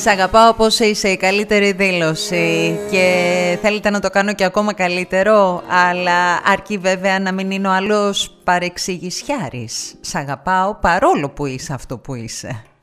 αγαπάω όπως είσαι, η καλύτερη δήλωση. Και θέλετε να το κάνω και ακόμα καλύτερο, αλλά αρκεί βέβαια να μην είναι ο άλλος παρεξηγησιάρης. Σ' αγαπάω παρόλο που είσαι αυτό που είσαι.